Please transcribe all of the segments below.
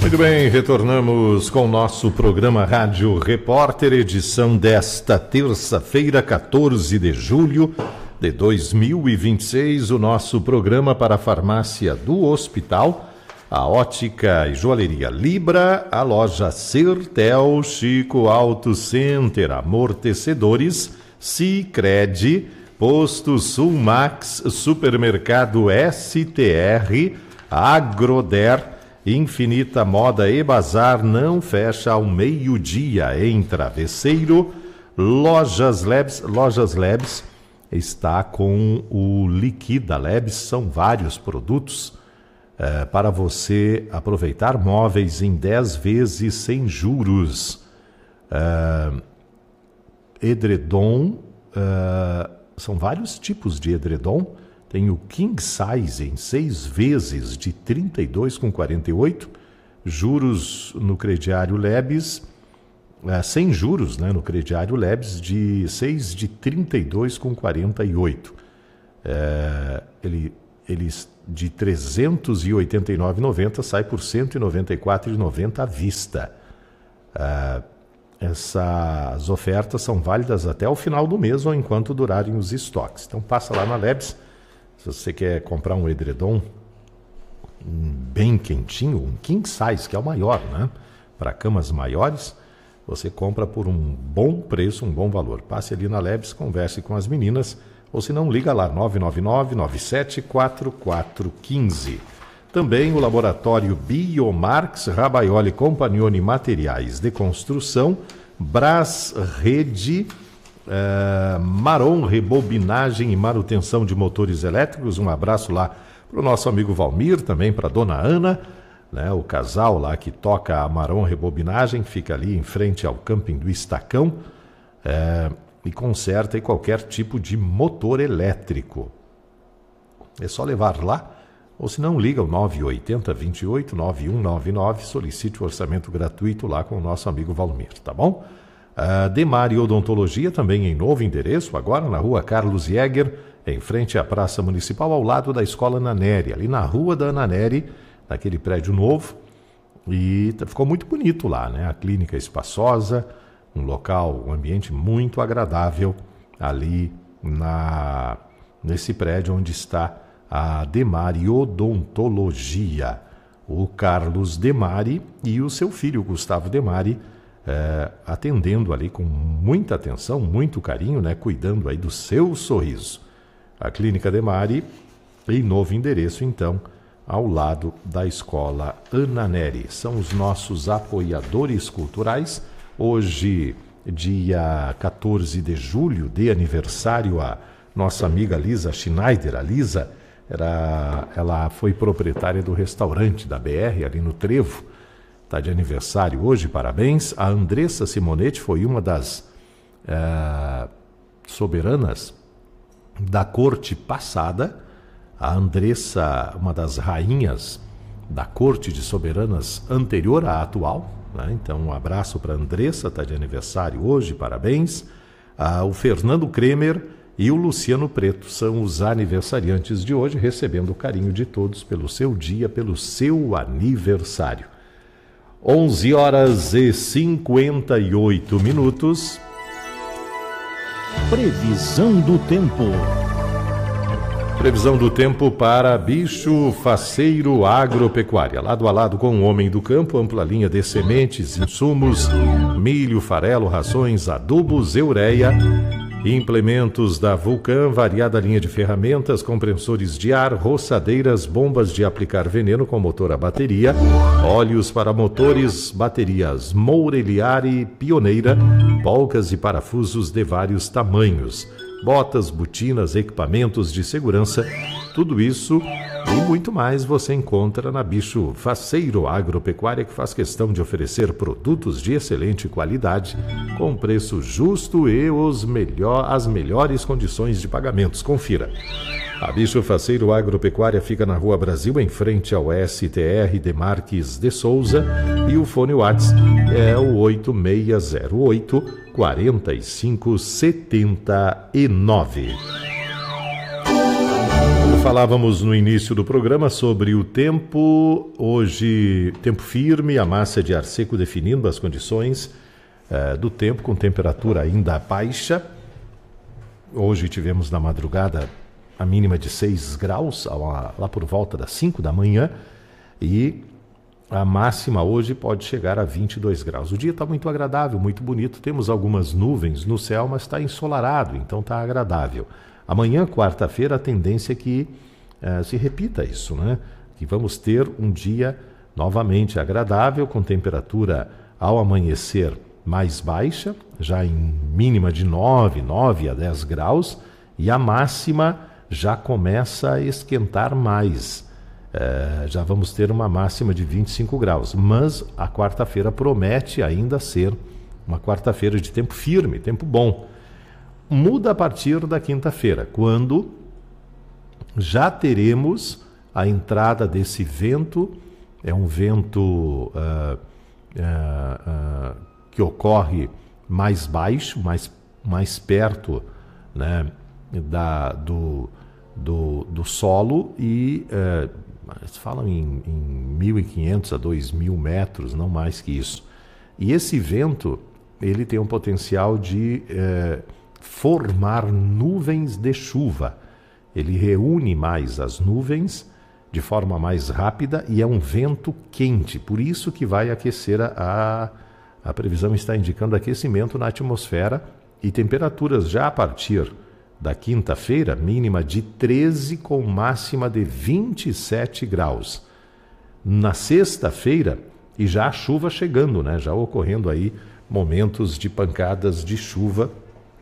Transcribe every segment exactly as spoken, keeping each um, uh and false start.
Muito bem, retornamos com o nosso programa Rádio Repórter, edição desta terça-feira, quatorze de julho de dois mil e vinte e seis, o nosso programa para a farmácia do hospital, a ótica e joalheria Libra, a loja Sertel, Chico Auto Center, amortecedores, Sicredi, Posto Sulmax, Supermercado S T R, Agroder, Infinita Moda e Bazar não fecha ao meio-dia em Travesseiro. Lojas Labs, Lojas Labs está com o Liquida Labs, são vários produtos é, para você aproveitar, móveis em dez vezes sem juros. É, edredom, é, são vários tipos de edredom. Tem o King Size em seis vezes de trinta e dois vírgula quarenta e oito, juros no crediário Labs, é, sem juros, né, no crediário Labs, de seis de trinta e dois vírgula quarenta e oito. É, ele, eles de trezentos e oitenta e nove reais e noventa centavos sai por cento e noventa e quatro reais e noventa centavos à vista. É, essas ofertas são válidas até o final do mês ou enquanto durarem os estoques. Então passa lá na Labs. Se você quer comprar um edredom bem quentinho, um king size, que é o maior, né? Para camas maiores, você compra por um bom preço, um bom valor. Passe ali na Labs, converse com as meninas, ou se não, liga lá, nove nove nove, nove sete quatro quatro um cinco. Também o laboratório Biomarx, Rabaioli Compagnoni Materiais de Construção, Brás Rede, Uh, Maron Rebobinagem e Manutenção de Motores Elétricos. Um abraço lá para o nosso amigo Valmir, também para a dona Ana, né, o casal lá que toca a Maron Rebobinagem, fica ali em frente ao camping do Estacão, uh, e conserta aí qualquer tipo de motor elétrico. É só levar lá, ou se não, liga o nove oito zero, dois oito, nove um nove nove, solicite o orçamento gratuito lá com o nosso amigo Valmir, tá bom? A Demari Odontologia, também em novo endereço, agora na rua Carlos Jäger, em frente à Praça Municipal, ao lado da Escola Ana Nery, ali na rua da Ana Nery, naquele prédio novo, e ficou muito bonito lá, né? A clínica espaçosa, um local, um ambiente muito agradável ali na, nesse prédio onde está a Demari Odontologia. O Carlos Demari e o seu filho, Gustavo Demari, É, atendendo ali com muita atenção, muito carinho, né, cuidando aí do seu sorriso. A Clínica Demari, em novo endereço, então, ao lado da Escola Ana Nery. São os nossos apoiadores culturais. Hoje, dia quatorze de julho, de aniversário a nossa amiga Lisa Schneider. A Lisa, era, ela foi proprietária do restaurante da B R, ali no Trevo. Está de aniversário hoje, parabéns. A Andressa Simonetti foi uma das é, soberanas da corte passada. A Andressa, uma das rainhas da corte de soberanas anterior à atual, né? Então, um abraço para a Andressa, está de aniversário hoje, parabéns. Ah, o Fernando Kremer e o Luciano Preto são os aniversariantes de hoje, recebendo o carinho de todos pelo seu dia, pelo seu aniversário. onze horas e cinquenta e oito minutos. Previsão do tempo. Previsão do tempo para Bicho Faceiro Agropecuária. Lado a lado com o homem do campo, ampla linha de sementes, insumos, milho, farelo, rações, adubos, ureia, implementos da Vulcan, variada linha de ferramentas, compressores de ar, roçadeiras, bombas de aplicar veneno com motor a bateria, óleos para motores, baterias Moureliari, Pioneira, polcas e parafusos de vários tamanhos, botas, botinas, equipamentos de segurança, tudo isso e muito mais você encontra na Bicho Faceiro Agropecuária, que faz questão de oferecer produtos de excelente qualidade, com preço justo e os melhor, as melhores condições de pagamentos. Confira. A Bicho Faceiro Agropecuária fica na Rua Brasil, em frente ao S T R de Marques de Souza, e o fone WhatsApp é o oito seis zero oito, quatro cinco sete nove. Falávamos no início do programa sobre o tempo, hoje tempo firme, a massa de ar seco definindo as condições eh, do tempo, com temperatura ainda baixa. Hoje tivemos na madrugada a mínima de seis graus, lá por volta das cinco da manhã, e a máxima hoje pode chegar a vinte e dois graus. O dia está muito agradável, muito bonito, temos algumas nuvens no céu, mas está ensolarado, então está agradável. Amanhã, quarta-feira, a tendência é que uh, se repita isso, né? Que vamos ter um dia novamente agradável, com temperatura ao amanhecer mais baixa, já em mínima de nove, nove a dez graus, e a máxima já começa a esquentar mais. Uh, já vamos ter uma máxima de vinte e cinco graus, mas a quarta-feira promete ainda ser uma quarta-feira de tempo firme, tempo bom. Muda a partir da quinta-feira, quando já teremos a entrada desse vento, é um vento uh, uh, uh, que ocorre mais baixo, mais, mais perto, né, da, do, do, do solo, e uh, eles falam em, em mil e quinhentos a dois mil metros, não mais que isso. E esse vento, ele tem um potencial de uh, formar nuvens de chuva. Ele reúne mais as nuvens de forma mais rápida e é um vento quente, por isso que vai aquecer a, a previsão está indicando aquecimento na atmosfera e temperaturas já a partir da quinta-feira, mínima de treze com máxima de vinte e sete graus. Na sexta-feira, e já a chuva chegando, né? Já ocorrendo aí momentos de pancadas de chuva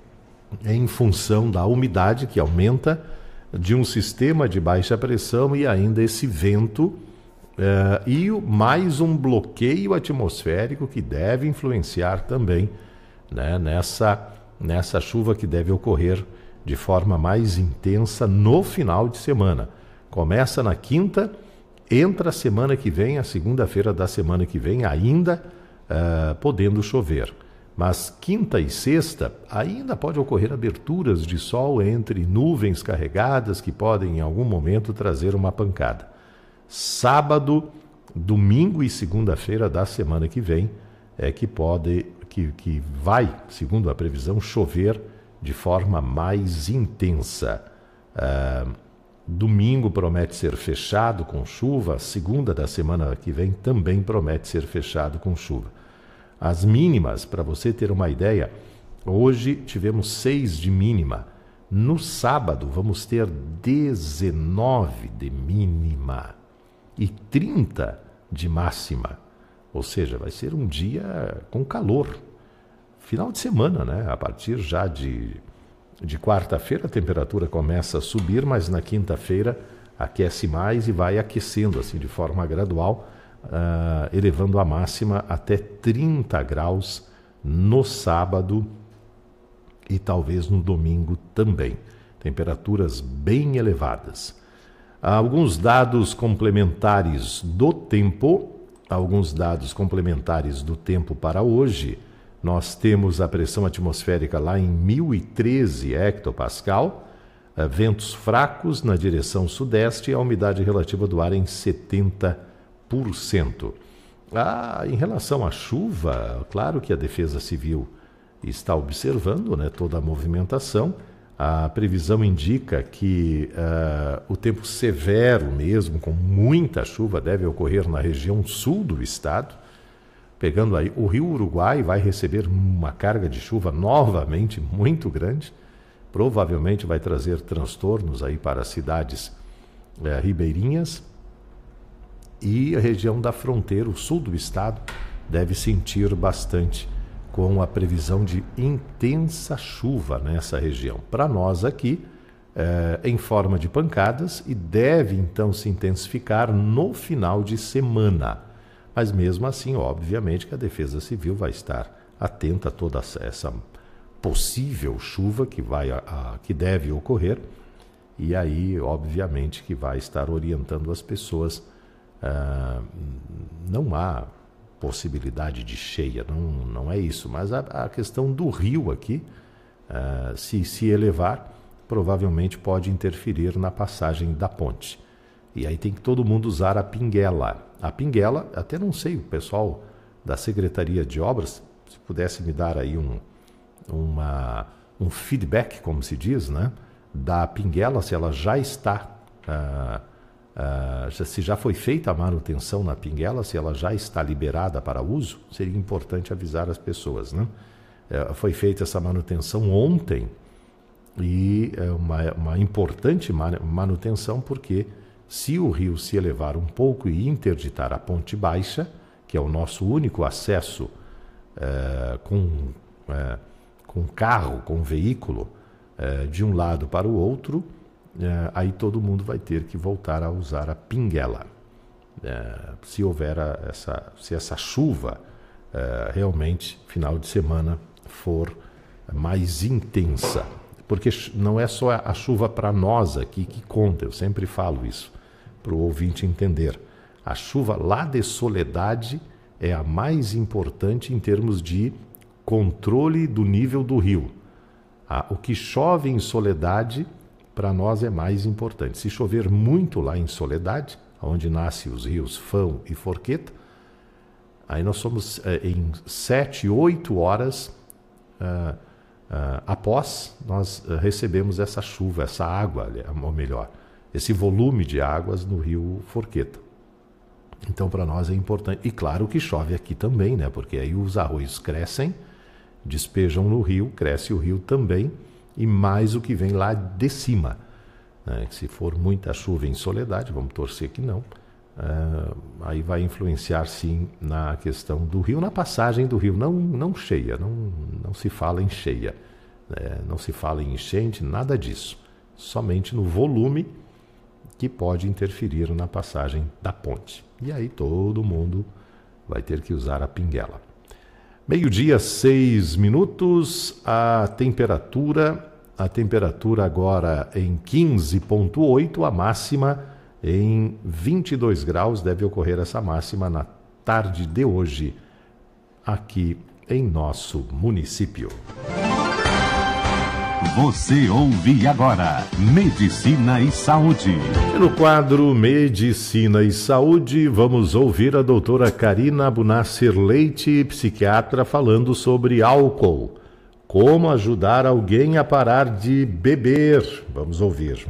em função da umidade que aumenta, de um sistema de baixa pressão e ainda esse vento eh, e mais um bloqueio atmosférico que deve influenciar também, né, nessa, nessa chuva que deve ocorrer de forma mais intensa no final de semana. Começa na quinta, entra a semana que vem, a segunda-feira da semana que vem, ainda eh, podendo chover. Mas quinta e sexta ainda pode ocorrer aberturas de sol entre nuvens carregadas que podem em algum momento trazer uma pancada. Sábado, domingo e segunda-feira da semana que vem é que pode, que, que vai, segundo a previsão, chover de forma mais intensa. Ah, domingo promete ser fechado com chuva, segunda da semana que vem também promete ser fechado com chuva. As mínimas, para você ter uma ideia, hoje tivemos seis de mínima. No sábado vamos ter dezenove de mínima e trinta de máxima. Ou seja, vai ser um dia com calor. Final de semana, né? A partir já de, de quarta-feira a temperatura começa a subir, mas na quinta-feira aquece mais e vai aquecendo assim de forma gradual, Uh, elevando a máxima até trinta graus no sábado e talvez no domingo também. Temperaturas bem elevadas. Alguns dados complementares do tempo, alguns dados complementares do tempo para hoje. Nós temos a pressão atmosférica lá em mil e treze hectopascal, uh, ventos fracos na direção sudeste e a umidade relativa do ar em setenta por cento. Por cento. Ah, em relação à chuva, claro que a Defesa Civil está observando, né, toda a movimentação. A previsão indica que uh, o tempo severo mesmo, com muita chuva, deve ocorrer na região sul do estado. Pegando aí, o Rio Uruguai vai receber uma carga de chuva novamente muito grande. Provavelmente vai trazer transtornos aí para as cidades uh, ribeirinhas. E a região da fronteira, o sul do estado, deve sentir bastante com a previsão de intensa chuva nessa região. Para nós aqui, é, em forma de pancadas, e deve então se intensificar no final de semana. Mas mesmo assim, obviamente que a Defesa Civil vai estar atenta a toda essa possível chuva que, vai, a, a, que deve ocorrer, e aí, obviamente, que vai estar orientando as pessoas. Uh, não há possibilidade de cheia, não, não é isso, mas a, a questão do rio aqui, uh, se se elevar, provavelmente pode interferir na passagem da ponte. E aí tem que todo mundo usar a pinguela. A pinguela, até não sei, o pessoal da Secretaria de Obras, se pudesse me dar aí um, uma, um feedback, como se diz, né, da pinguela, se ela já está, ah, ah, se já foi feita a manutenção na pinguela, se ela já está liberada para uso, seria importante avisar as pessoas, né? É, foi feita essa manutenção ontem e é uma, uma importante manutenção porque se o rio se elevar um pouco e interditar a ponte baixa, que é o nosso único acesso é, com, é, com carro, com veículo, é, de um lado para o outro, é, aí todo mundo vai ter que voltar a usar a pinguela. É, se houver a, essa, se essa chuva é, realmente, final de semana, for mais intensa. Porque não é só a chuva para nós aqui que conta, eu sempre falo isso, para o ouvinte entender. A chuva lá de Soledade é a mais importante em termos de controle do nível do rio. Ah, o que chove em Soledade, para nós é mais importante. Se chover muito lá em Soledade, onde nascem os rios Fão e Forqueta, aí nós somos eh, em sete, oito horas uh, uh, após nós uh, recebemos essa chuva, essa água, ou melhor, esse volume de águas no rio Forqueta. Então, para nós é importante. E claro que chove aqui também, né? Porque aí os arroios crescem, despejam no rio, cresce o rio também, e mais o que vem lá de cima. Né? Se for muita chuva em Soledade, vamos torcer que não, uh, aí vai influenciar sim na questão do rio, na passagem do rio, não, não cheia, não, não se fala em cheia, né? Não se fala em enchente, nada disso. Somente no volume que pode interferir na passagem da ponte. E aí todo mundo vai ter que usar a pinguela. Meio-dia, seis minutos, a temperatura, a temperatura agora em quinze vírgula oito, a máxima em vinte e dois graus, deve ocorrer essa máxima na tarde de hoje, aqui em nosso município. Você ouve agora Medicina e Saúde. No quadro Medicina e Saúde, vamos ouvir a doutora Karina Abunasser Leite, psiquiatra, falando sobre álcool. Como ajudar alguém a parar de beber. Vamos ouvir.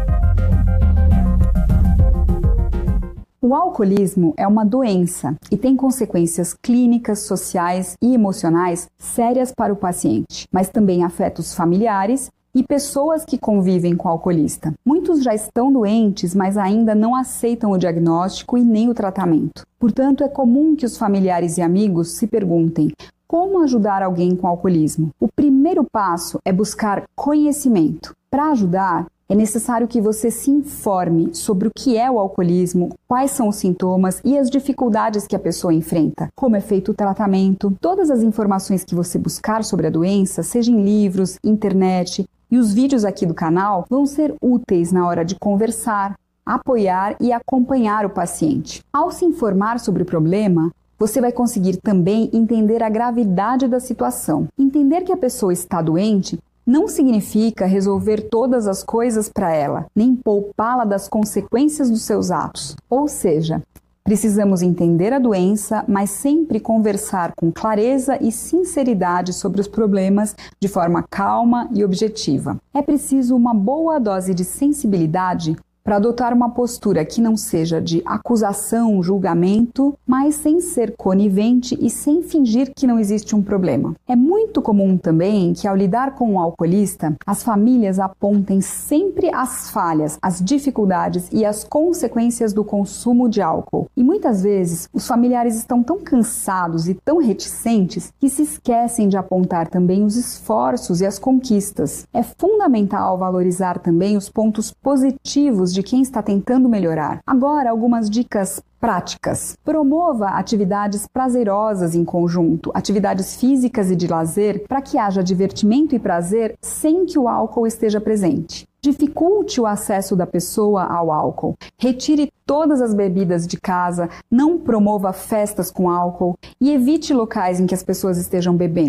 O alcoolismo é uma doença e tem consequências clínicas, sociais e emocionais sérias para o paciente, mas também afeta os familiares e pessoas que convivem com o alcoolista. Muitos já estão doentes, mas ainda não aceitam o diagnóstico e nem o tratamento. Portanto, é comum que os familiares e amigos se perguntem: como ajudar alguém com alcoolismo? O primeiro passo é buscar conhecimento. Para ajudar, é necessário que você se informe sobre o que é o alcoolismo, quais são os sintomas e as dificuldades que a pessoa enfrenta, como é feito o tratamento. Todas as informações que você buscar sobre a doença, seja em livros, internet e os vídeos aqui do canal, vão ser úteis na hora de conversar, apoiar e acompanhar o paciente. Ao se informar sobre o problema, você vai conseguir também entender a gravidade da situação. Entender que a pessoa está doente não significa resolver todas as coisas para ela, nem poupá-la das consequências dos seus atos. Ou seja, precisamos entender a doença, mas sempre conversar com clareza e sinceridade sobre os problemas de forma calma e objetiva. É preciso uma boa dose de sensibilidade para adotar uma postura que não seja de acusação, julgamento, mas sem ser conivente e sem fingir que não existe um problema. É muito comum também que, ao lidar com um alcoolista, as famílias apontem sempre as falhas, as dificuldades e as consequências do consumo de álcool. E muitas vezes, os familiares estão tão cansados e tão reticentes que se esquecem de apontar também os esforços e as conquistas. É fundamental valorizar também os pontos positivos de quem está tentando melhorar. Agora, algumas dicas práticas. Promova atividades prazerosas em conjunto, atividades físicas e de lazer, para que haja divertimento e prazer sem que o álcool esteja presente. Dificulte o acesso da pessoa ao álcool. Retire todas as bebidas de casa, não promova festas com álcool e evite locais em que as pessoas estejam bebendo. Não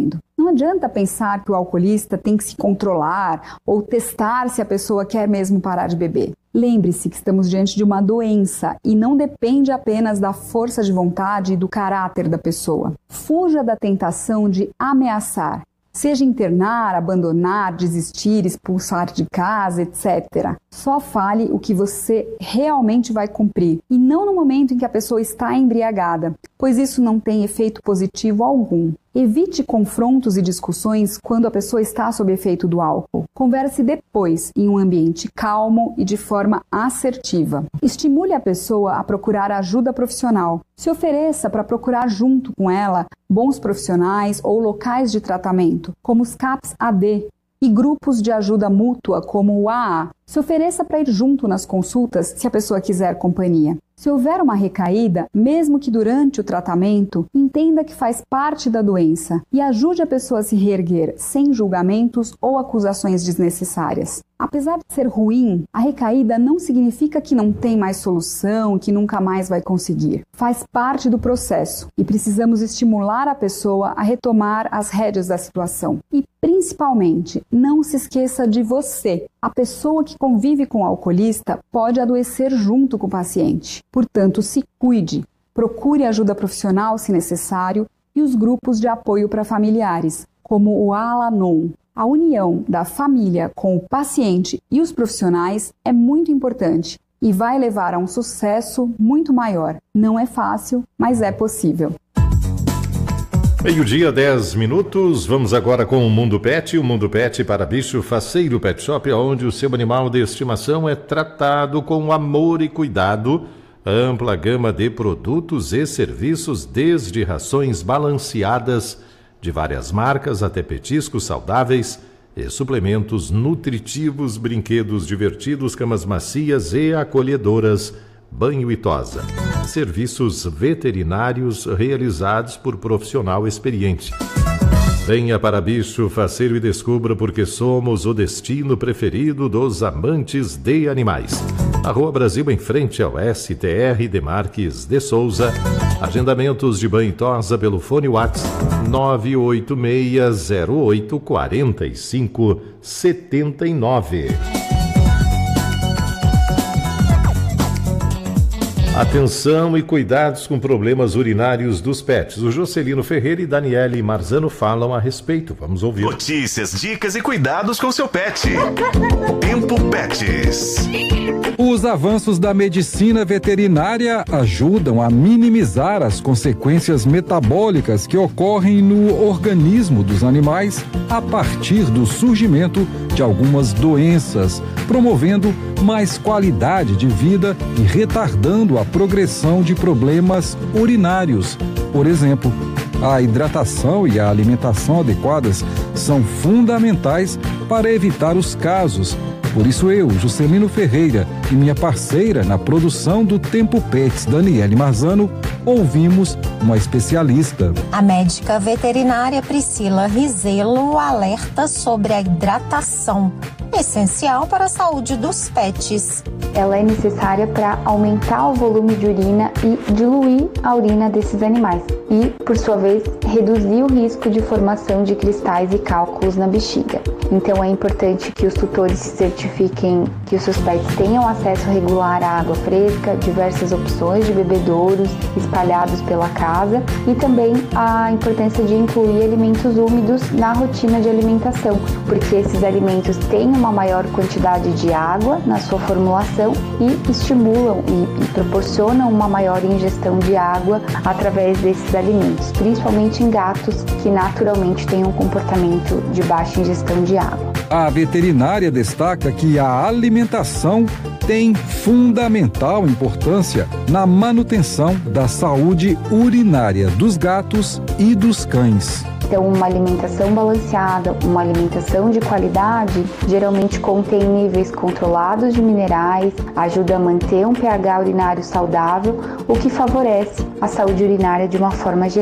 Não adianta pensar que o alcoolista tem que se controlar ou testar se a pessoa quer mesmo parar de beber. Lembre-se que estamos diante de uma doença e não depende apenas da força de vontade e do caráter da pessoa. Fuja da tentação de ameaçar, seja internar, abandonar, desistir, expulsar de casa, etcétera. Só fale o que você realmente vai cumprir e não no momento em que a pessoa está embriagada, pois isso não tem efeito positivo algum. Evite confrontos e discussões quando a pessoa está sob efeito do álcool. Converse depois, em um ambiente calmo e de forma assertiva. Estimule a pessoa a procurar ajuda profissional. Se ofereça para procurar junto com ela bons profissionais ou locais de tratamento, como os CAPs A D, e grupos de ajuda mútua, como o A A. Se ofereça para ir junto nas consultas se a pessoa quiser companhia. Se houver uma recaída, mesmo que durante o tratamento, entenda que faz parte da doença e ajude a pessoa a se reerguer sem julgamentos ou acusações desnecessárias. Apesar de ser ruim, a recaída não significa que não tem mais solução, que nunca mais vai conseguir. Faz parte do processo e precisamos estimular a pessoa a retomar as rédeas da situação. E, principalmente, não se esqueça de você. A pessoa que convive com o alcoolista pode adoecer junto com o paciente. Portanto, se cuide, procure ajuda profissional se necessário e os grupos de apoio para familiares, como o Al-Anon. A união da família com o paciente e os profissionais é muito importante e vai levar a um sucesso muito maior. Não é fácil, mas é possível. Meio-dia, dez minutos. Vamos agora com o Mundo Pet. O Mundo Pet para Bicho Faceiro Pet Shop, onde o seu animal de estimação é tratado com amor e cuidado. Ampla gama de produtos e serviços, desde rações balanceadas de várias marcas até petiscos saudáveis e suplementos nutritivos, brinquedos divertidos, camas macias e acolhedoras, banho e tosa. Serviços veterinários realizados por profissional experiente. Venha para Bicho Faceiro e descubra porque somos o destino preferido dos amantes de animais. Na Rua Brasil, em frente ao S T R de Marques de Souza. Agendamentos de banho e tosa pelo fone WhatsApp nove oito seis zero oito quatro cinco sete nove. Atenção e cuidados com problemas urinários dos pets. O Jocelino Ferreira e Daniele Marzano falam a respeito. Vamos ouvir. Notícias, dicas e cuidados com seu pet. Tempo Pets. Os avanços da medicina veterinária ajudam a minimizar as consequências metabólicas que ocorrem no organismo dos animais a partir do surgimento de algumas doenças, promovendo mais qualidade de vida e retardando a progressão de problemas urinários. Por exemplo, a hidratação e a alimentação adequadas são fundamentais para evitar os casos. Por isso eu, Juscelino Ferreira, e minha parceira na produção do Tempo Pets, Daniele Marzano, ouvimos uma especialista. A médica veterinária Priscila Rizelo alerta sobre a hidratação, essencial para a saúde dos pets. Ela é necessária para aumentar o volume de urina e diluir a urina desses animais e, por sua vez, reduzir o risco de formação de cristais e cálculos na bexiga. Então é importante que os tutores se certifiquem que os seus pets tenham acesso regular à água fresca, diversas opções de bebedouros espalhados pela casa e também a importância de incluir alimentos úmidos na rotina de alimentação, porque esses alimentos têm uma maior quantidade de água na sua formulação e estimulam e, e proporcionam uma maior ingestão de água através desses alimentos, principalmente em gatos que naturalmente têm um comportamento de baixa ingestão de água. A veterinária destaca que a alimentação tem fundamental importância na manutenção da saúde urinária dos gatos e dos cães. Então, uma alimentação balanceada, uma alimentação de qualidade, geralmente contém níveis controlados de minerais, ajuda a manter um pH urinário saudável, o que favorece a saúde urinária de uma forma geral.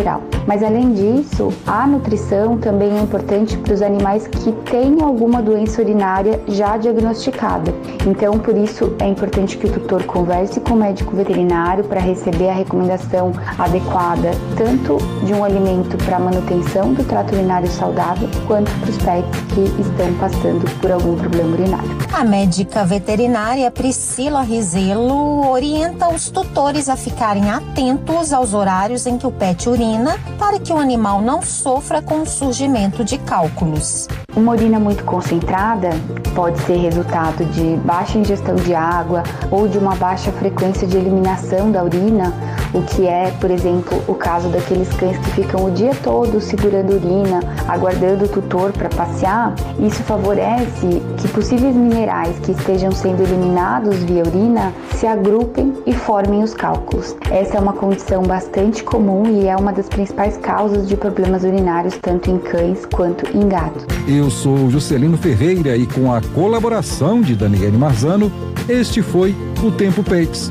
Mas além disso, a nutrição também é importante para os animais que têm alguma doença urinária já diagnosticada. Então, por isso é importante que o tutor converse com o médico veterinário para receber a recomendação adequada, tanto de um alimento para manutenção do trato urinário saudável, quanto para os pets que estão passando por algum problema urinário. A médica veterinária Priscila Rizelo orienta os tutores a ficarem atentos aos horários em que o pet urina para que o animal não sofra com o surgimento de cálculos. Uma urina muito concentrada pode ser resultado de baixa ingestão de água ou de uma baixa frequência de eliminação da urina, o que é, por exemplo, o caso daqueles cães que ficam o dia todo segurando urina, aguardando o tutor para passear. Isso favorece que possíveis minerais que estejam sendo eliminados via urina se agrupem e formem os cálculos. Essa é uma condição bastante comum e é uma das principais causas de problemas urinários tanto em cães quanto em gatos. Eu sou Juscelino Ferreira e com a colaboração de Daniele Marzano, este foi o Tempo Pets.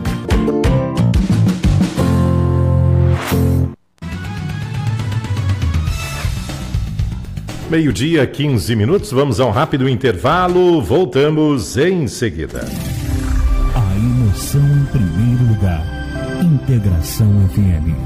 Meio-dia, quinze minutos, vamos a um rápido intervalo, voltamos em seguida. A emoção em primeiro lugar. Integração F M.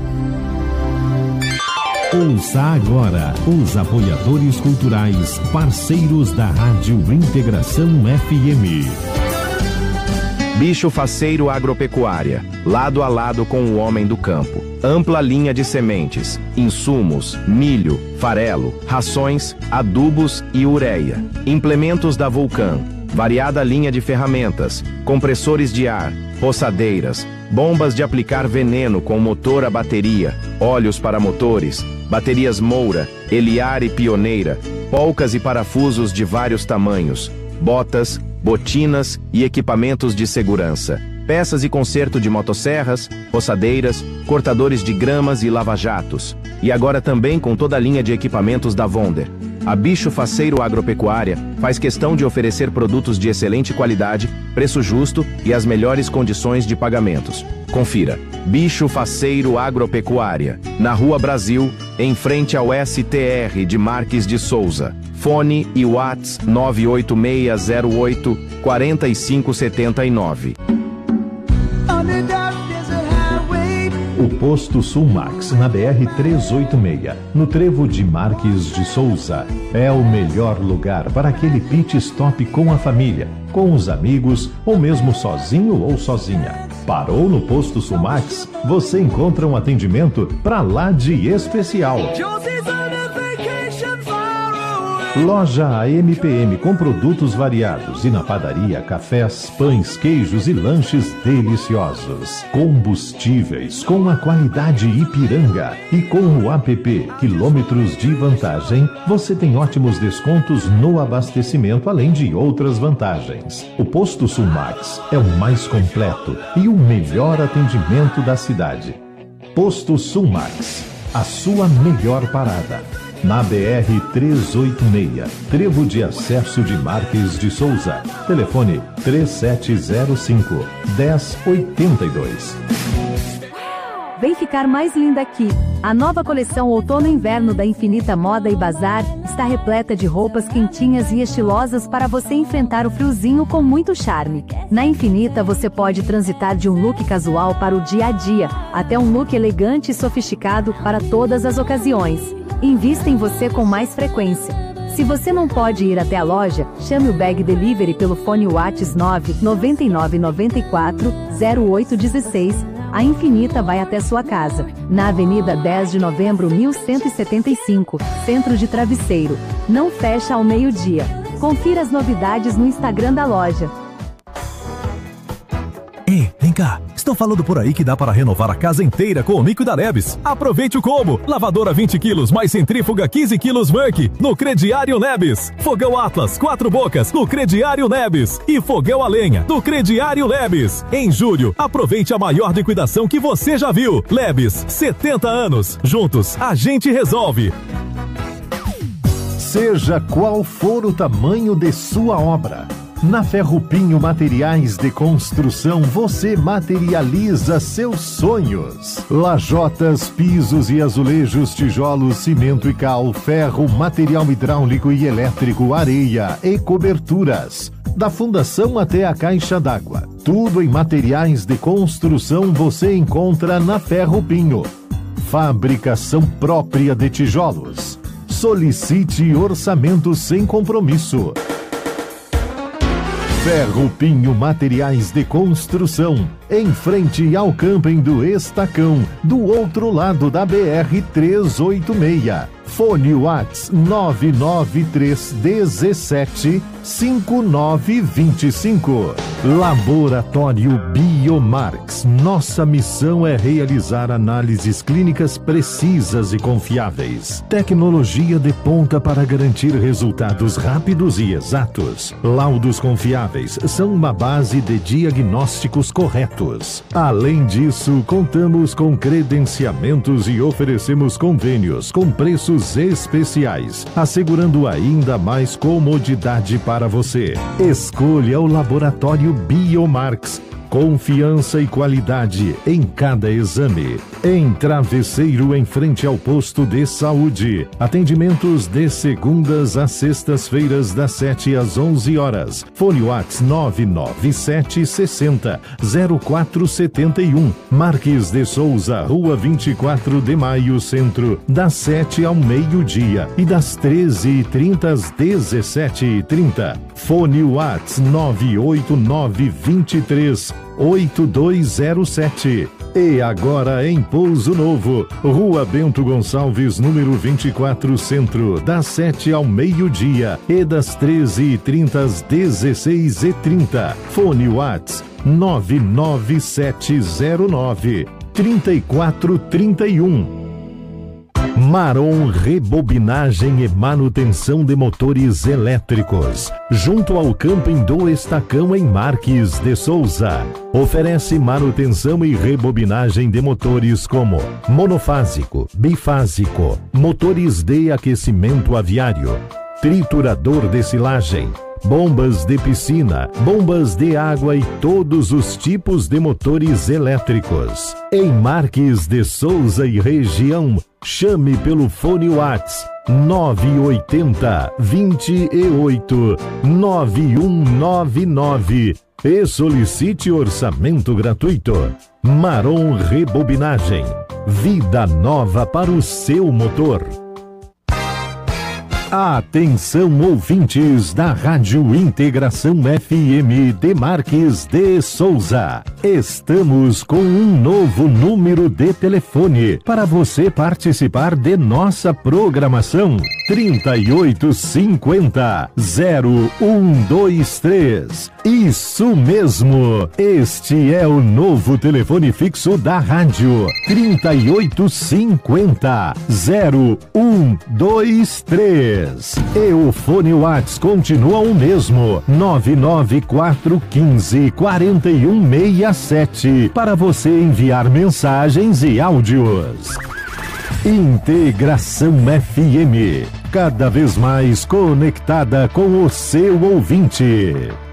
Ouça agora os apoiadores culturais, parceiros da Rádio Integração F M. Bicho Faceiro Agropecuária, lado a lado com o homem do campo. Ampla linha de sementes, insumos, milho, farelo, rações, adubos e ureia. Implementos da Vulcan, variada linha de ferramentas, compressores de ar, roçadeiras, bombas de aplicar veneno com motor a bateria, óleos para motores, baterias Moura, Eliar e Pioneira, polcas e parafusos de vários tamanhos, botas, botinas e equipamentos de segurança, peças e conserto de motosserras, roçadeiras, cortadores de gramas e lava-jatos. E agora também com toda a linha de equipamentos da Vonder. A Bicho Faceiro Agropecuária faz questão de oferecer produtos de excelente qualidade, preço justo e as melhores condições de pagamentos. Confira. Bicho Faceiro Agropecuária, na Rua Brasil, em frente ao S T R de Marques de Souza. Fone e Whats nove oito seis zero oito quatro cinco sete nove. O Posto Sulmax, na B R trezentos e oitenta e seis, no trevo de Marques de Souza, é o melhor lugar para aquele pit stop com a família, com os amigos ou mesmo sozinho ou sozinha. Parou no Posto Sulmax? Você encontra um atendimento pra lá de especial. Loja A M P M com produtos variados e na padaria, cafés, pães, queijos e lanches deliciosos. Combustíveis com a qualidade Ipiranga e com o app Quilômetros de Vantagem, você tem ótimos descontos no abastecimento, além de outras vantagens. O Posto Sulmax é o mais completo e o melhor atendimento da cidade. Posto Sulmax, a sua melhor parada. Na B R trezentos e oitenta e seis, trevo de acesso de Marques de Souza. Telefone três sete zero cinco, um zero oito dois. Vem ficar mais linda aqui. A nova coleção Outono e Inverno da Infinita Moda e Bazar está repleta de roupas quentinhas e estilosas para você enfrentar o friozinho com muito charme. Na Infinita você pode transitar de um look casual para o dia a dia, até um look elegante e sofisticado para todas as ocasiões. Invista em você com mais frequência. Se você não pode ir até a loja, chame o Bag Delivery pelo fone Whats nove nove nove nove quatro zero oito um seis. A Infinita vai até sua casa. Na Avenida dez de novembro mil cento e setenta e cinco, Centro de Travesseiro. Não fecha ao meio-dia. Confira as novidades no Instagram da loja. Ei, vem cá. Estão falando por aí que dá para renovar a casa inteira com o mico da Lebes. Aproveite o combo. Lavadora vinte quilos mais centrífuga quinze quilos Merck no Crediário Lebes. Fogão Atlas quatro bocas no Crediário Lebes. E fogão a lenha no Crediário Lebes. Em julho, aproveite a maior liquidação que você já viu. Lebes, setenta anos. Juntos, a gente resolve. Seja qual for o tamanho de sua obra, Na Ferrupinho Materiais de Construção, você materializa seus sonhos. Lajotas, pisos e azulejos, tijolos, cimento e cal, ferro, material hidráulico e elétrico, areia e coberturas. Da fundação até a caixa d'água. Tudo em materiais de construção você encontra na Ferrupinho. Fabricação própria de tijolos. Solicite orçamento sem compromisso. Ferrupinho Materiais de Construção, em frente ao Camping do Estacão, do outro lado da B R trezentos e oitenta e seis. Fone Whats nove nove três um sete cinco nove dois cinco. Laboratório Biomarx. Nossa missão é realizar análises clínicas precisas e confiáveis. Tecnologia de ponta para garantir resultados rápidos e exatos. Laudos confiáveis são uma base de diagnósticos corretos. Além disso, contamos com credenciamentos e oferecemos convênios com preços especiais, assegurando ainda mais comodidade para você. Escolha o Laboratório Biomarx. Confiança e qualidade em cada exame. Em Travesseiro, em frente ao posto de saúde. Atendimentos de segundas a sextas-feiras, das sete às onze horas. Fone Whats nove nove sete seis zero zero quatro sete um. Marques de Souza, Rua vinte e quatro de Maio, Centro, das sete ao meio-dia e das treze e trinta às dezessete e trinta. Fone Whats nove oito nove dois três oito dois zero sete. E agora em Pouso Novo, Rua Bento Gonçalves, número vinte e quatro, Centro, das sete ao meio-dia e das treze e trinta às dezesseis e trinta. Fone Whats nove nove sete zero nove três quatro três um. Marom Rebobinagem e Manutenção de Motores Elétricos, junto ao Camping do Estacão, em Marques de Souza. Oferece manutenção e rebobinagem de motores como monofásico, bifásico, motores de aquecimento aviário, triturador de silagem, bombas de piscina, bombas de água e todos os tipos de motores elétricos. Em Marques de Souza e região, chame pelo fone Whats nove oito zero, dois oito, nove um nove nove e solicite orçamento gratuito. Marom Rebobinagem. Vida nova para o seu motor. Atenção, ouvintes da Rádio Integração F M de Marques de Souza. Estamos com um novo número de telefone para você participar de nossa programação. trinta e oito cinquenta, zero um dois três. Isso mesmo, este é o novo telefone fixo da rádio. trinta e oito cinquenta, zero um dois três. E o fone Whats continua o mesmo, nove nove quatro um cinco, quatro um seis sete, para você enviar mensagens e áudios. Integração F M, cada vez mais conectada com o seu ouvinte.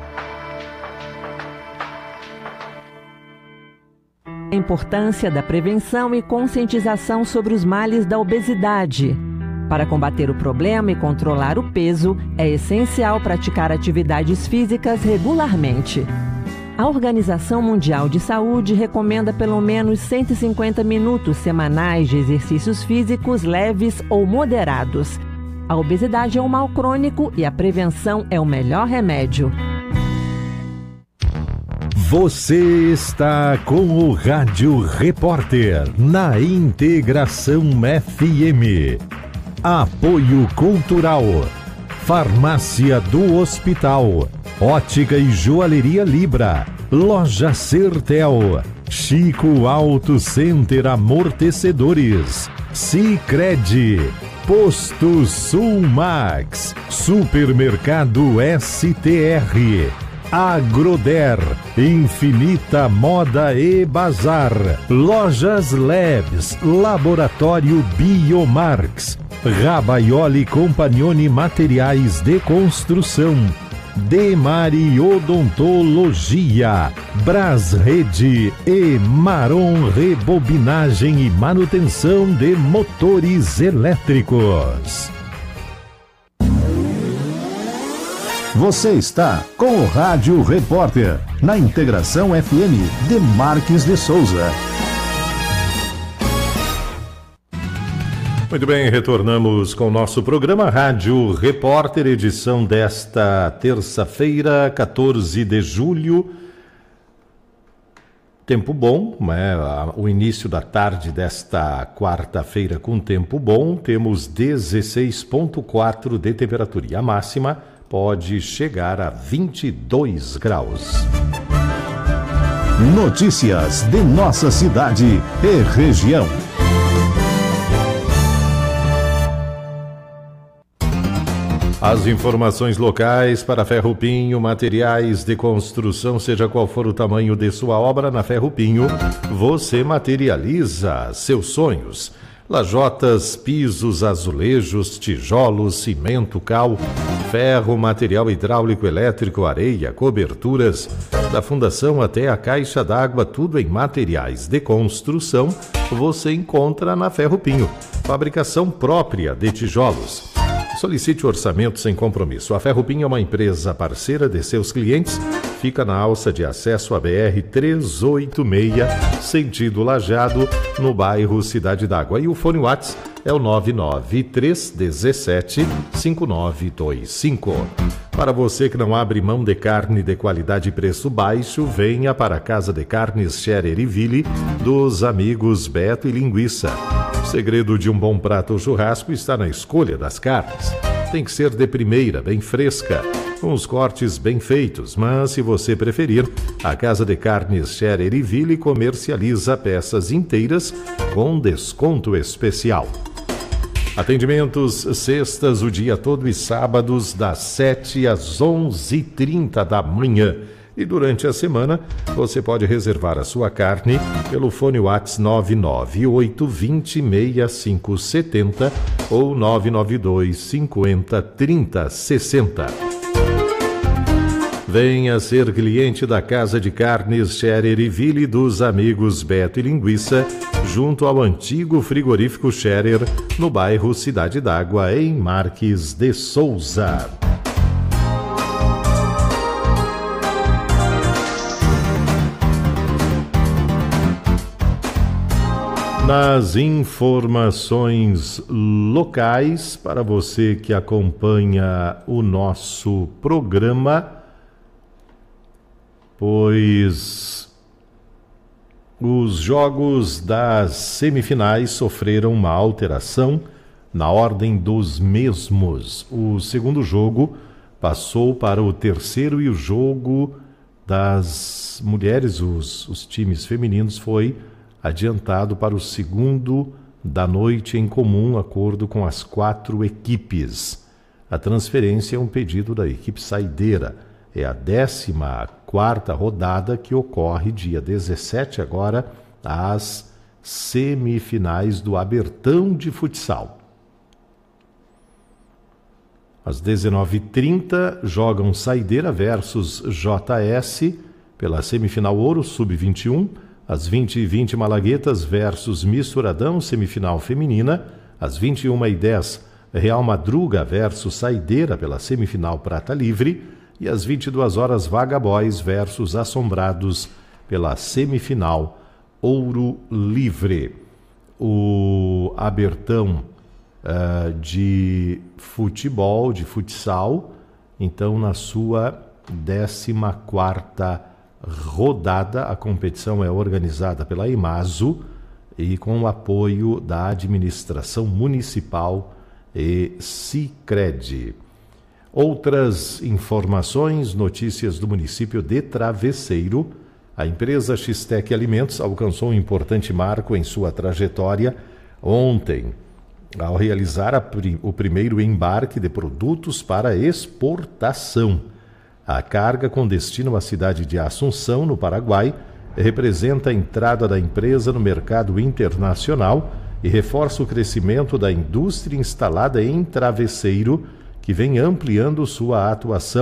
A importância da prevenção e conscientização sobre os males da obesidade. Para combater o problema e controlar o peso, é essencial praticar atividades físicas regularmente. A Organização Mundial de Saúde recomenda pelo menos cento e cinquenta minutos semanais de exercícios físicos leves ou moderados. A obesidade é um mal crônico e a prevenção é o melhor remédio. Você está com o Rádio Repórter na Integração F M. Apoio Cultural, Farmácia do Hospital, Ótica e Joalheria Libra, Loja Sertel, Chico Auto Center Amortecedores, Sicredi, Posto Sulmax, Supermercado S T R, Agroder, Infinita Moda e Bazar, Lojas Labs, Laboratório Biomarx, Rabaioli Compagnoni Materiais de Construção, Demari Odontologia, Brasrede e Maron Rebobinagem e Manutenção de Motores Elétricos. Você está com o Rádio Repórter, na Integração F M de Marques de Souza. Muito bem, retornamos com o nosso programa Rádio Repórter, edição desta terça-feira, quatorze de julho. Tempo bom, né? O início da tarde desta quarta-feira com tempo bom. Temos dezesseis vírgula quatro de temperatura e a máxima pode chegar a vinte e dois graus. Notícias de nossa cidade e região. As informações locais para Ferro-Pinho, materiais de construção, seja qual for o tamanho de sua obra, na Ferro-Pinho você materializa seus sonhos. Lajotas, pisos, azulejos, tijolos, cimento, cal, ferro, material hidráulico, elétrico, areia, coberturas, da fundação até a caixa d'água, tudo em materiais de construção, você encontra na Ferro-Pinho. Fabricação própria de tijolos. Solicite orçamento sem compromisso. A Ferro-Pinho é uma empresa parceira de seus clientes. Fica na alça de acesso à B R trezentos e oitenta e seis, sentido Lajeado, no bairro Cidade d'Água. E o fone WhatsApp é o nove nove três um sete cinco nove dois cinco. Para você que não abre mão de carne de qualidade e preço baixo, venha para a Casa de Carnes Scherer e Ville dos amigos Beto e Linguiça. O segredo de um bom prato ou churrasco está na escolha das carnes. Tem que ser de primeira, bem fresca, com os cortes bem feitos, mas se você preferir, a Casa de Carnes Scherer e Ville comercializa peças inteiras com desconto especial. Atendimentos sextas o dia todo e sábados das sete às onze e trinta da manhã. E durante a semana, você pode reservar a sua carne pelo fone WhatsApp nove nove oito dois zero seis cinco sete zero ou nove nove dois cinco zero três zero seis zero. Venha ser cliente da Casa de Carnes Scherer e Ville dos amigos Beto e Linguiça, junto ao antigo frigorífico Scherer, no bairro Cidade d'Água, em Marques de Souza. Nas informações locais, para você que acompanha o nosso programa, pois os jogos das semifinais sofreram uma alteração na ordem dos mesmos. O segundo jogo passou para o terceiro e o jogo das mulheres, os, os times femininos, foi adiantado para o segundo da noite em comum acordo com as quatro equipes. A transferência é um pedido da equipe saideira. É a décima quarta rodada que ocorre dia dezessete agora, as semifinais do Abertão de Futsal. Às dezenove e trinta jogam Saideira versus J S pela semifinal Ouro sub vinte e um. Às vinte e vinte, Malaguetas versus Misturadão, semifinal feminina. Às vinte e uma e dez, Real Madruga versus Saideira pela semifinal Prata Livre. E às vinte e duas horas, Vagaboys versus Assombrados pela semifinal Ouro Livre. O Abertão uh, de futebol, de futsal, então na sua décima quarta rodada. A competição é organizada pela Imazo e com o apoio da administração municipal e Sicredi. Outras informações, notícias do município de Travesseiro. A empresa X-Tec Alimentos alcançou um importante marco em sua trajetória ontem, ao realizar a, o primeiro embarque de produtos para exportação. A carga com destino à cidade de Assunção, no Paraguai, representa a entrada da empresa no mercado internacional e reforça o crescimento da indústria instalada em Travesseiro, que vem ampliando sua atuação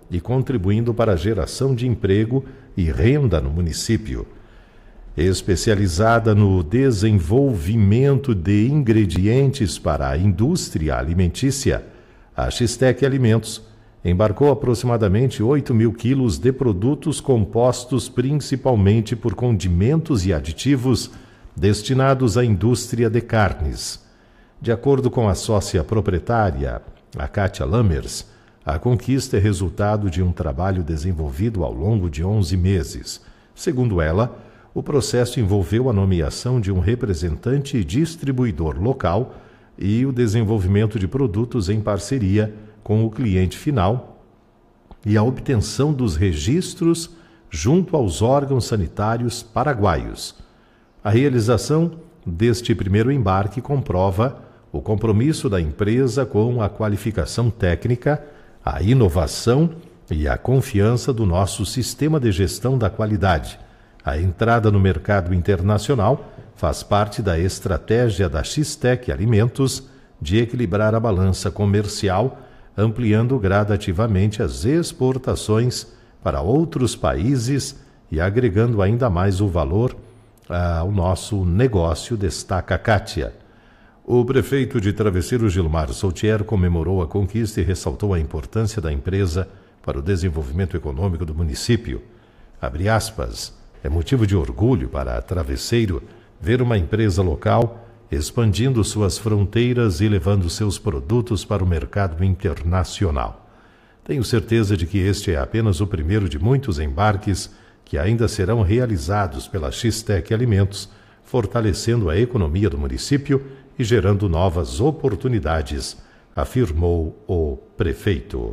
e contribuindo para a geração de emprego e renda no município. Especializada no desenvolvimento de ingredientes para a indústria alimentícia, a X-Tec Alimentos embarcou aproximadamente oito mil quilos de produtos compostos principalmente por condimentos e aditivos destinados à indústria de carnes. De acordo com a sócia proprietária, a Kátia Lammers, a conquista é resultado de um trabalho desenvolvido ao longo de onze meses. Segundo ela, o processo envolveu a nomeação de um representante e distribuidor local e o desenvolvimento de produtos em parceria com o cliente final e a obtenção dos registros junto aos órgãos sanitários paraguaios. A realização deste primeiro embarque comprova o compromisso da empresa com a qualificação técnica, a inovação e a confiança do nosso sistema de gestão da qualidade. A entrada no mercado internacional faz parte da estratégia da X-Tec Alimentos de equilibrar a balança comercial, ampliando gradativamente as exportações para outros países e agregando ainda mais o valor ao nosso negócio, destaca Kátia. O prefeito de Travesseiro, Gilmar Soltier, comemorou a conquista e ressaltou a importância da empresa para o desenvolvimento econômico do município. Abre aspas, é motivo de orgulho para Travesseiro ver uma empresa local expandindo suas fronteiras e levando seus produtos para o mercado internacional. Tenho certeza de que este é apenas o primeiro de muitos embarques que ainda serão realizados pela X-Tec Alimentos, fortalecendo a economia do município e gerando novas oportunidades, afirmou o prefeito.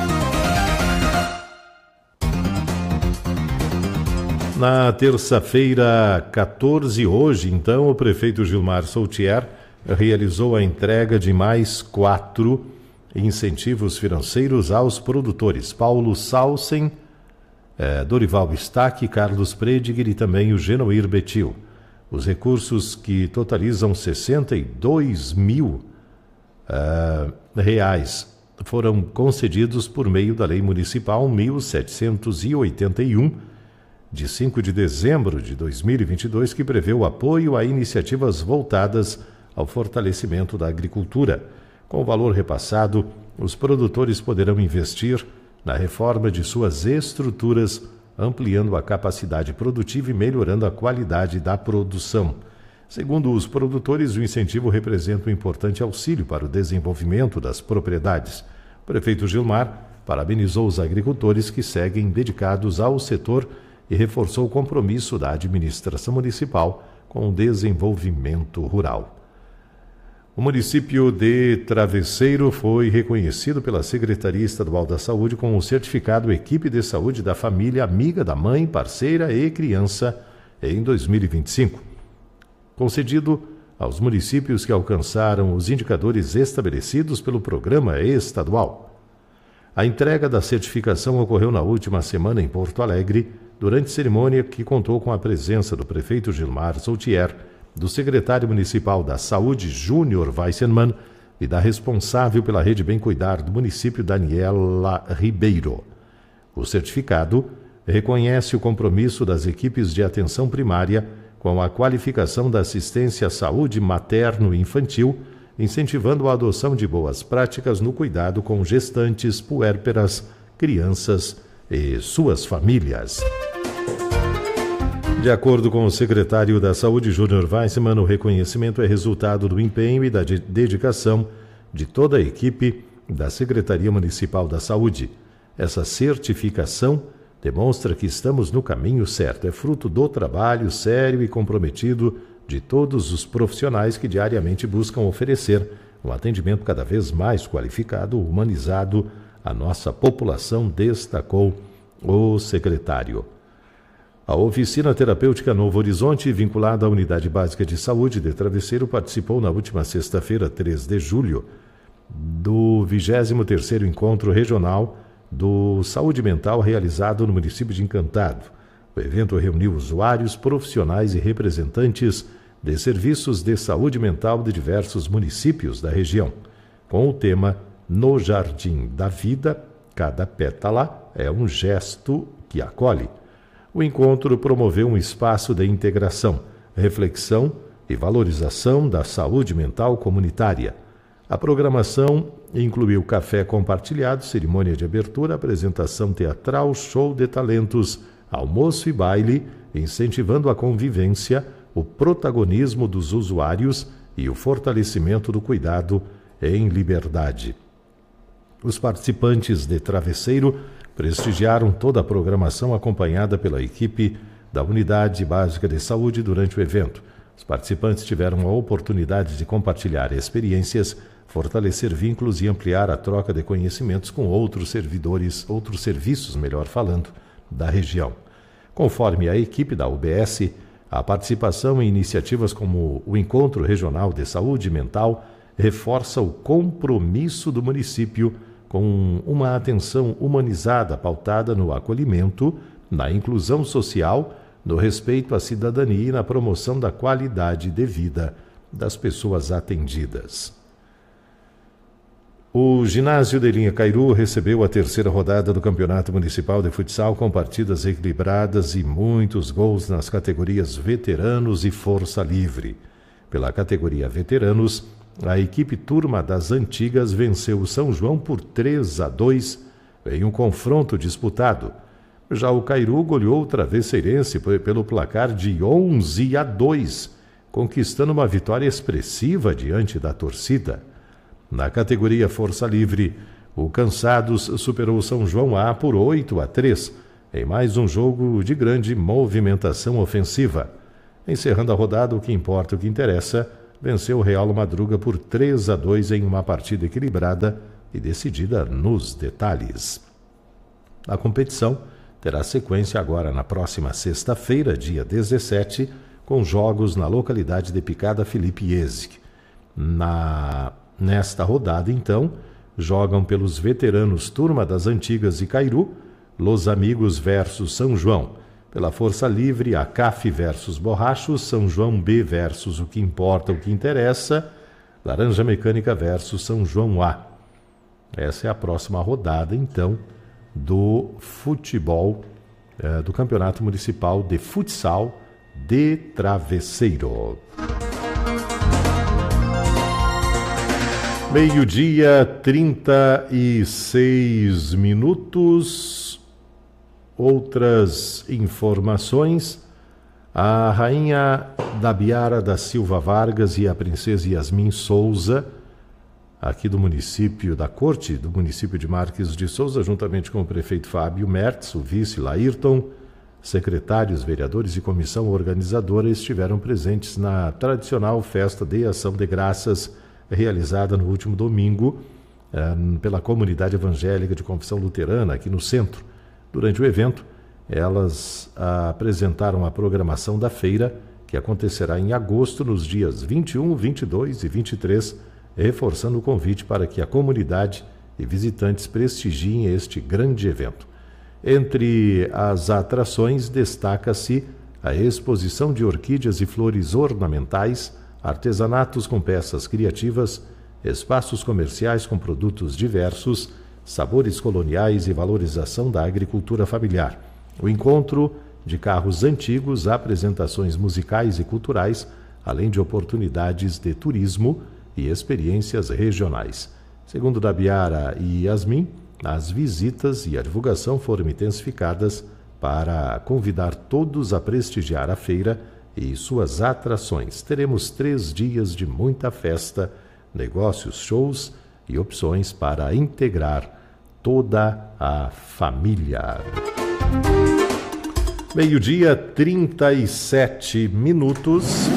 Na terça-feira, quatorze, hoje, então, o prefeito Gilmar Soltier realizou a entrega de mais quatro incentivos financeiros aos produtores. Paulo Salsen, eh, Dorival Stack, Carlos Prediger e também o Genoir Betil. Os recursos, que totalizam sessenta e dois mil uh, reais, foram concedidos por meio da Lei Municipal mil setecentos e oitenta e um, de cinco de dezembro de dois mil e vinte e dois, que prevê o apoio a iniciativas voltadas ao fortalecimento da agricultura. Com o valor repassado, os produtores poderão investir na reforma de suas estruturas, ampliando a capacidade produtiva e melhorando a qualidade da produção. Segundo os produtores, o incentivo representa um importante auxílio para o desenvolvimento das propriedades. O prefeito Gilmar parabenizou os agricultores que seguem dedicados ao setor e reforçou o compromisso da administração municipal com o desenvolvimento rural. O município de Travesseiro foi reconhecido pela Secretaria Estadual da Saúde com o certificado Equipe de Saúde da Família Amiga da Mãe, Parceira e Criança em dois mil e vinte e cinco. Concedido aos municípios que alcançaram os indicadores estabelecidos pelo programa estadual. A entrega da certificação ocorreu na última semana em Porto Alegre, durante cerimônia que contou com a presença do prefeito Gilmar Soltier, do secretário municipal da Saúde, Júnior Weissenmann, e da responsável pela Rede Bem Cuidar do município, Daniela Ribeiro. O certificado reconhece o compromisso das equipes de atenção primária com a qualificação da assistência à saúde materno e infantil, incentivando a adoção de boas práticas no cuidado com gestantes, puérperas, crianças e suas famílias. De acordo com o secretário da Saúde, Júnior Weissenmann, o reconhecimento é resultado do empenho e da de- dedicação de toda a equipe da Secretaria Municipal da Saúde. Essa certificação demonstra que estamos no caminho certo. É fruto do trabalho sério e comprometido de todos os profissionais que diariamente buscam oferecer um atendimento cada vez mais qualificado, humanizado à nossa população, destacou o secretário. A Oficina Terapêutica Novo Horizonte, vinculada à Unidade Básica de Saúde de Travesseiro, participou na última sexta-feira, três de julho, do vigésimo terceiro Encontro Regional do Saúde Mental, realizado no município de Encantado. O evento reuniu usuários, profissionais e representantes de serviços de saúde mental de diversos municípios da região, com o tema No Jardim da Vida, Cada pétala é um gesto que acolhe. O encontro promoveu um espaço de integração, reflexão e valorização da saúde mental comunitária. A programação incluiu café compartilhado, cerimônia de abertura, apresentação teatral, show de talentos, almoço e baile, incentivando a convivência, o protagonismo dos usuários e o fortalecimento do cuidado em liberdade. Os participantes de Travesseiro prestigiaram toda a programação acompanhada pela equipe da Unidade Básica de Saúde durante o evento. Os participantes tiveram a oportunidade de compartilhar experiências, fortalecer vínculos e ampliar a troca de conhecimentos com outros servidores, outros serviços, melhor falando, da região. Conforme a equipe da U B S, a participação em iniciativas como o Encontro Regional de Saúde Mental reforça o compromisso do município com uma atenção humanizada pautada no acolhimento, na inclusão social, no respeito à cidadania e na promoção da qualidade de vida das pessoas atendidas. O ginásio de Linha Cairu recebeu a terceira rodada do Campeonato Municipal de Futsal com partidas equilibradas e muitos gols nas categorias Veteranos e Força Livre. Pela categoria Veteranos, a equipe Turma das Antigas venceu o São João por três a dois em um confronto disputado. Já o Cairu goleou o Travesseirense pelo placar de onze a dois, conquistando uma vitória expressiva diante da torcida. Na categoria Força Livre, o Cansados superou o São João A por oito a três, em mais um jogo de grande movimentação ofensiva. Encerrando a rodada, o que importa, o que interessa, venceu o Real Madruga por três a dois em uma partida equilibrada e decidida nos detalhes. A competição terá sequência agora na próxima sexta-feira, dia dezessete, com jogos na localidade de Picada Felipe Jezik. Na... Nesta rodada, então, jogam pelos veteranos Turma das Antigas e Cairu, Los Amigos versus São João. Pela Força Livre, a C A F versus Borrachos, São João B versus O Que Importa, O Que Interessa, Laranja Mecânica versus São João A. Essa é a próxima rodada, então, do futebol, eh, do Campeonato Municipal de Futsal de Travesseiro. Meio-dia, trinta e seis minutos. Outras informações. A rainha Dabiara da Silva Vargas e a princesa Yasmin Souza, aqui do município, da corte do município de Marques de Souza, juntamente com o prefeito Fábio Mertz, o vice Laírton, secretários, vereadores e comissão organizadora estiveram presentes na tradicional festa de Ação de Graças realizada no último domingo eh, pela comunidade evangélica de confissão luterana aqui no centro. Durante o evento, elas ah, apresentaram a programação da feira, que acontecerá em agosto, nos dias vinte e um, vinte e dois e vinte e três, reforçando o convite para que a comunidade e visitantes prestigiem este grande evento. Entre as atrações, destaca-se a exposição de orquídeas e flores ornamentais, artesanatos com peças criativas, espaços comerciais com produtos diversos, sabores coloniais e valorização da agricultura familiar. O encontro de carros antigos, apresentações musicais e culturais, além de oportunidades de turismo e experiências regionais. Segundo Dabiara e Yasmin, as visitas e a divulgação foram intensificadas para convidar todos a prestigiar a feira e suas atrações. Teremos três dias de muita festa, negócios, shows e opções para integrar toda a família. Meio-dia, trinta e sete minutos.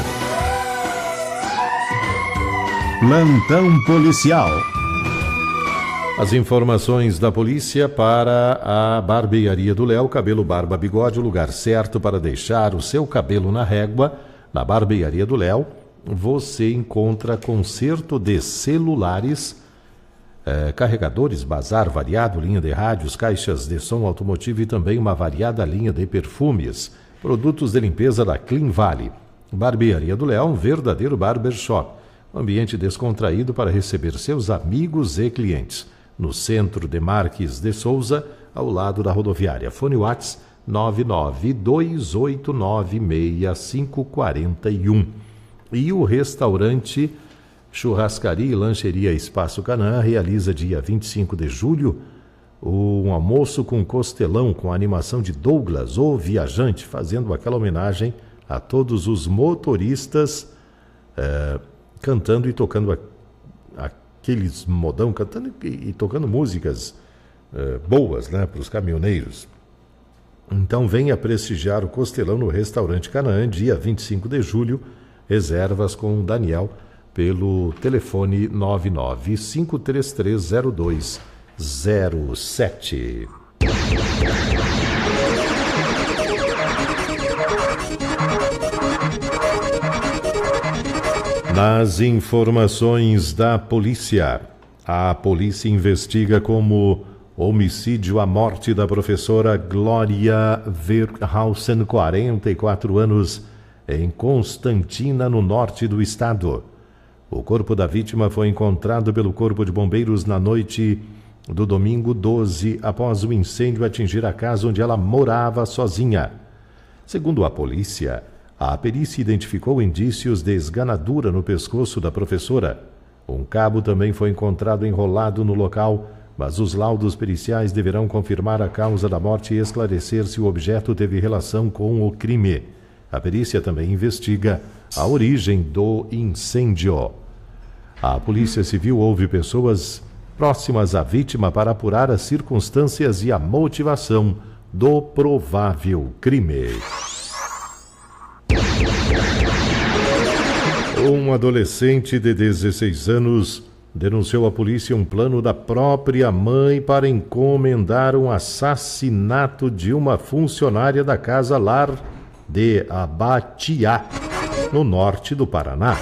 Plantão policial. As informações da polícia para a barbearia do Léo, cabelo, barba, bigode, o lugar certo para deixar o seu cabelo na régua. Na barbearia do Léo, você encontra conserto de celulares, eh, carregadores, bazar variado, linha de rádios, caixas de som automotivo e também uma variada linha de perfumes. Produtos de limpeza da Clean Valley. Barbearia do Léo, um verdadeiro barbershop. Um ambiente descontraído para receber seus amigos e clientes. no centro de Marques de Souza, ao lado da rodoviária. Fone WhatsApp nove nove dois oito nove seis cinco quatro um. E o restaurante Churrascaria e Lancheria Espaço Canaã realiza dia vinte e cinco de julho um almoço com costelão com a animação de Douglas, o Viajante, fazendo aquela homenagem a todos os motoristas é, cantando e tocando a, aqueles modão, cantando e, e tocando músicas é, boas, né, para os caminhoneiros. Então venha prestigiar o costelão no restaurante Canaã, dia vinte e cinco de julho, reservas com o Daniel pelo telefone nove nove cinco três três zero dois zero sete. Nas informações da polícia, a polícia investiga como homicídio a morte da professora Glória Verhausen, quarenta e quatro anos, em Constantina, no norte do estado. O corpo da vítima foi encontrado pelo Corpo de Bombeiros na noite do domingo doze, após o incêndio atingir a casa onde ela morava sozinha. Segundo a polícia, a perícia identificou indícios de esganadura no pescoço da professora. Um cabo também foi encontrado enrolado no local, mas os laudos periciais deverão confirmar a causa da morte e esclarecer se o objeto teve relação com o crime. A perícia também investiga a origem do incêndio. A Polícia Civil ouve pessoas próximas à vítima para apurar as circunstâncias e a motivação do provável crime. Um adolescente de dezesseis anos denunciou à polícia um plano da própria mãe para encomendar um assassinato de uma funcionária da Casa Lar de Abatiá, no norte do Paraná.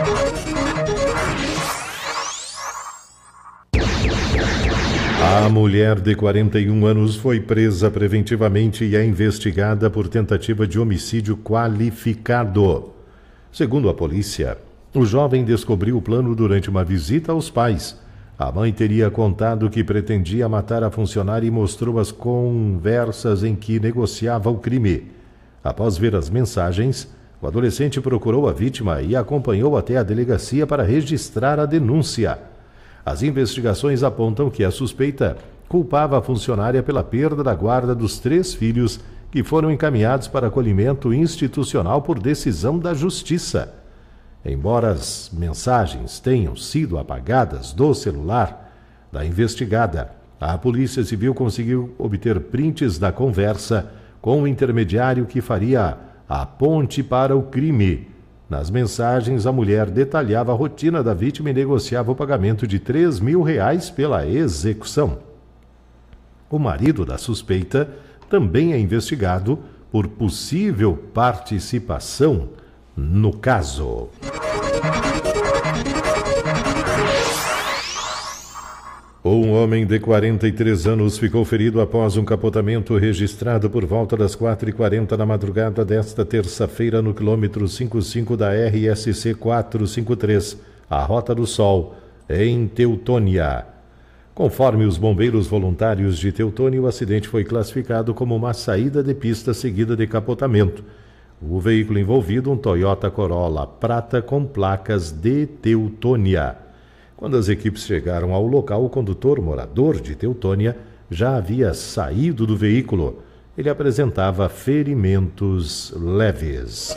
A mulher de quarenta e um anos foi presa preventivamente e é investigada por tentativa de homicídio qualificado. Segundo a polícia, o jovem descobriu o plano durante uma visita aos pais. A mãe teria contado que pretendia matar a funcionária e mostrou as conversas em que negociava o crime. Após ver as mensagens, o adolescente procurou a vítima e a acompanhou até a delegacia para registrar a denúncia. As investigações apontam que a suspeita culpava a funcionária pela perda da guarda dos três filhos que foram encaminhados para acolhimento institucional por decisão da Justiça. Embora as mensagens tenham sido apagadas do celular da investigada, a Polícia Civil conseguiu obter prints da conversa com o intermediário que faria a ponte para o crime. Nas mensagens, a mulher detalhava a rotina da vítima e negociava o pagamento de três mil reais pela execução. O marido da suspeita também é investigado por possível participação no caso. Um homem de quarenta e três anos ficou ferido após um capotamento registrado por volta das quatro e quarenta da madrugada desta terça-feira no quilômetro cinquenta e cinco da R S C quatrocentos e cinquenta e três, a Rota do Sol, em Teutônia. Conforme os bombeiros voluntários de Teutônia, o acidente foi classificado como uma saída de pista seguida de capotamento. O veículo envolvido, um Toyota Corolla prata com placas de Teutônia. Quando as equipes chegaram ao local, o condutor, morador de Teutônia, já havia saído do veículo. Ele apresentava ferimentos leves.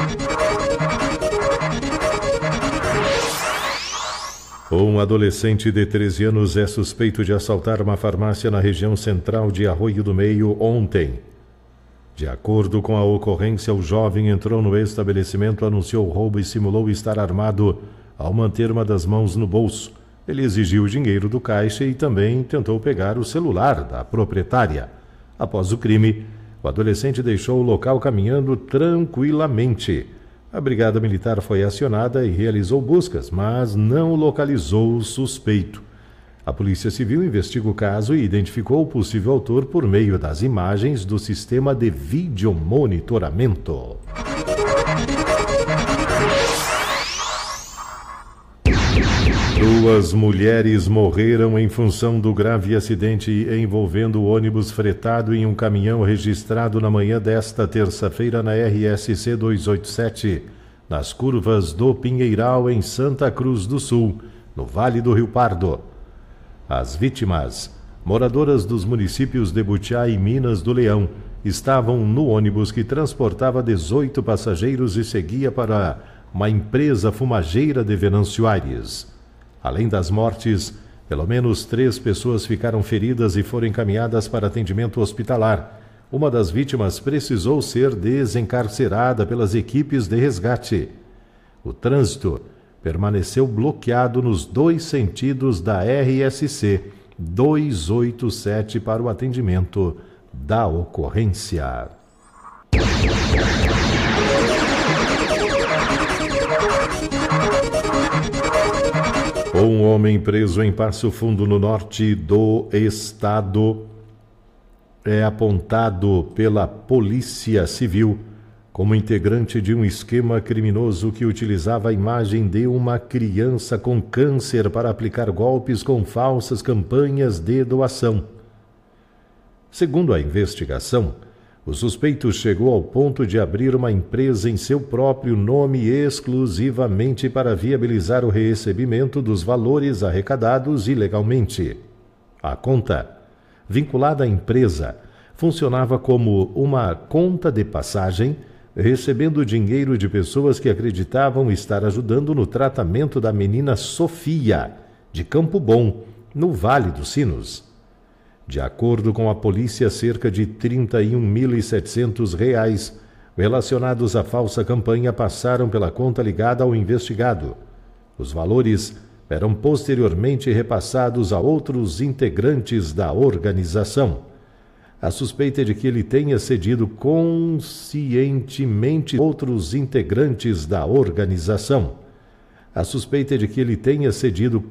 Um adolescente de treze anos é suspeito de assaltar uma farmácia na região central de Arroio do Meio ontem. De acordo com a ocorrência, o jovem entrou no estabelecimento, anunciou o roubo e simulou estar armado ao manter uma das mãos no bolso. Ele exigiu o dinheiro do caixa e também tentou pegar o celular da proprietária. Após o crime, o adolescente deixou o local caminhando tranquilamente. A Brigada Militar foi acionada e realizou buscas, mas não localizou o suspeito. A Polícia Civil investiga o caso e identificou o possível autor por meio das imagens do sistema de videomonitoramento. Duas mulheres morreram em função do grave acidente envolvendo o ônibus fretado em um caminhão registrado na manhã desta terça-feira na R S C duzentos e oitenta e sete, nas curvas do Pinheiral, em Santa Cruz do Sul, no Vale do Rio Pardo. As vítimas, moradoras dos municípios de Butiá e Minas do Leão, estavam no ônibus que transportava dezoito passageiros e seguia para uma empresa fumageira de Venâncio Aires. Além das mortes, pelo menos três pessoas ficaram feridas e foram encaminhadas para atendimento hospitalar. Uma das vítimas precisou ser desencarcerada pelas equipes de resgate. O trânsito permaneceu bloqueado nos dois sentidos da R S C duzentos e oitenta e sete para o atendimento da ocorrência. Um homem preso em Passo Fundo, no norte do estado, é apontado pela Polícia Civil como integrante de um esquema criminoso que utilizava a imagem de uma criança com câncer para aplicar golpes com falsas campanhas de doação. Segundo a investigação, o suspeito chegou ao ponto de abrir uma empresa em seu próprio nome exclusivamente para viabilizar o recebimento dos valores arrecadados ilegalmente. A conta, vinculada à empresa, funcionava como uma conta de passagem, recebendo dinheiro de pessoas que acreditavam estar ajudando no tratamento da menina Sofia, de Campo Bom, no Vale dos Sinos. De acordo com a polícia, cerca de trinta e um mil e setecentos reais relacionados à falsa campanha passaram pela conta ligada ao investigado. Os valores eram posteriormente repassados a outros integrantes da organização. A suspeita é de que ele tenha cedido conscientemente outros integrantes da organização. A suspeita é de que ele tenha cedido